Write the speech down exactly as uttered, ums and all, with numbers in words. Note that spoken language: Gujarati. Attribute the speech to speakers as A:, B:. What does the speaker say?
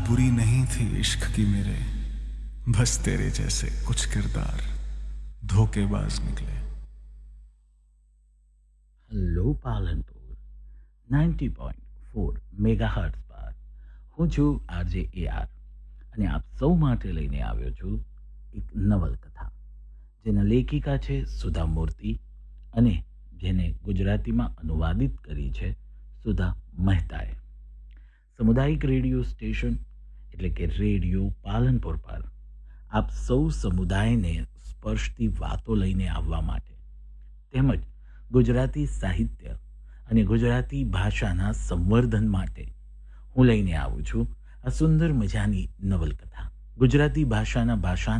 A: बुरी नहीं थी इश्क की मेरे, बस तेरे जैसे कुछ किरदार धोखेबाज निकले.
B: Hello Palanpur ninety point four mega hertz પર હું છું આરજે એ આર અને આપ સૌ માટે લઈને આવ્યો છું એક નવલકથા જેના લેખિકા છે સુધા મૂર્તિ અને જેને ગુજરાતીમાં અનુવાદિત કરી છે સુધા મહેતાએ. સામુદાયિક રેડિયો સ્ટેશન એટલે કે રેડિયો પાલનપુર પર આપ સૌ સમુદાયને સ્પર્શતી વાતો લઈને આવવા માટે તેમજ ગુજરાતી સાહિત્ય અને ગુજરાતી ભાષાના સંવર્ધન માટે હું લઈને આવું છું આ સુંદર મજાની નવલકથા. ગુજરાતી ભાષાના ભાષા